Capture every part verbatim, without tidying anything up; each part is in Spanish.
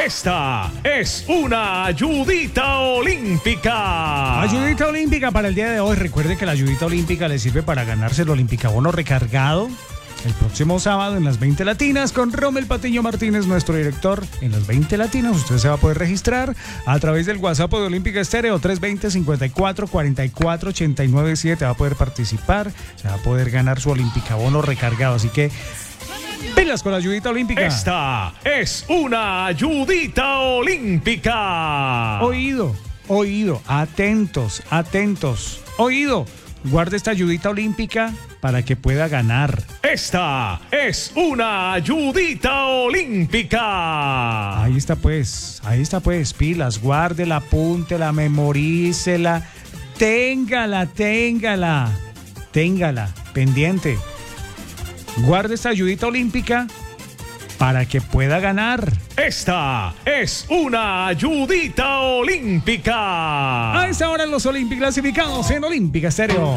Esta es una ayudita olímpica. Ayudita olímpica para el día de hoy. Recuerde que la ayudita olímpica le sirve para ganarse el Olimpicabono recargado el próximo sábado en las veinte Latinas con Rommel Patiño Martínez, nuestro director. En las veinte Latinas usted se va a poder registrar a través del WhatsApp de Olímpica Estéreo tres dos cero, cinco cuatro, cuatro cuatro, ocho nueve siete. Va a poder participar, se va a poder ganar su Olimpicabono recargado. Así que pilas con la ayudita olímpica. Esta es una ayudita olímpica. Oído, oído, atentos, atentos. Oído, guarde esta ayudita olímpica para que pueda ganar. Esta es una ayudita olímpica. Ahí está pues, ahí está pues, pilas, guárdela, apúntela, memorícela, téngala, téngala, téngala, pendiente. Guarde esta ayudita olímpica para que pueda ganar. Esta es una ayudita olímpica. A esta hora en los Olímpicos clasificados en Olímpica Estéreo.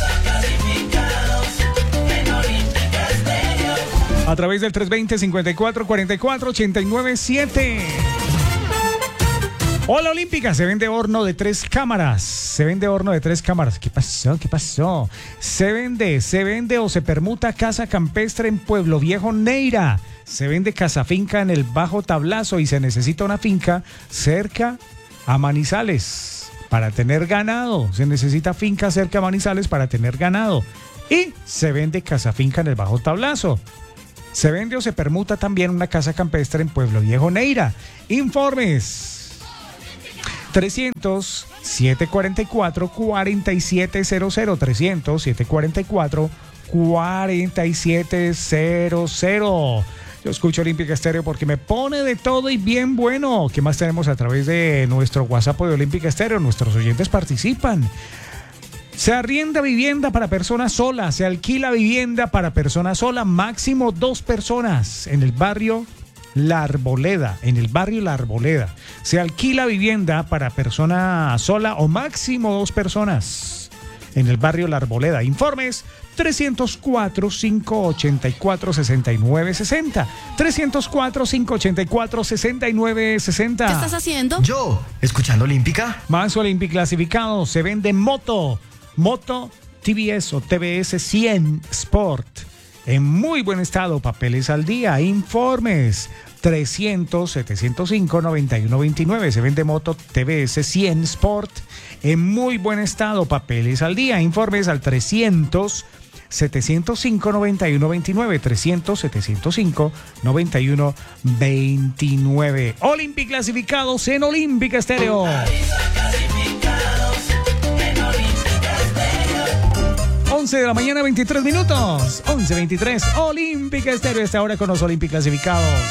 A través del tres dos cero, cinco cuatro, cuatro cuatro, ocho nueve siete. Hola Olímpica, se vende horno de tres cámaras. Se vende horno de tres cámaras. ¿Qué pasó? ¿Qué pasó? Se vende, se vende o se permuta casa campestre en Pueblo Viejo, Neira. Se vende casa finca en el Bajo Tablazo y se necesita una finca cerca a Manizales para tener ganado. Se necesita finca cerca a Manizales para tener ganado. Y se vende casa finca en el Bajo Tablazo. Se vende o se permuta también una casa campestre en Pueblo Viejo, Neira. Informes trescientos, siete cuarenta y cuatro, cuarenta y siete cero cero, trescientos, siete cuarenta y cuatro, cuarenta y siete cero cero. Yo escucho Olímpica Estéreo porque me pone de todo y bien bueno. ¿Qué más tenemos a través de nuestro WhatsApp de Olímpica Estéreo? Nuestros oyentes participan. Se arrienda vivienda para personas solas, se alquila vivienda para personas solas, máximo dos personas en el barrio La Arboleda, en el barrio La Arboleda. Se alquila vivienda para persona sola o máximo dos personas en el barrio La Arboleda. Informes trescientos cuatro, cinco ochenta y cuatro, sesenta y nueve sesenta. trescientos cuatro, cinco ochenta y cuatro, sesenta y nueve sesenta. ¿Qué estás haciendo? Yo, escuchando Olímpica. Más Olímpico clasificado. Se vende moto. Moto T V S o T V S cien Sport. En muy buen estado, papeles al día, informes trescientos, setecientos cinco, noventa y uno veintinueve. Se vende moto T V S cien Sport en muy buen estado, papeles al día, informes al trescientos, setecientos cinco, noventa y uno veintinueve, trescientos, setecientos cinco, noventa y uno veintinueve. Olímpico clasificados en Olímpica Estéreo. once de la mañana, veintitrés minutos. once veintitrés. Olímpica Estéreo. Esta hora con los Olímpicos clasificados.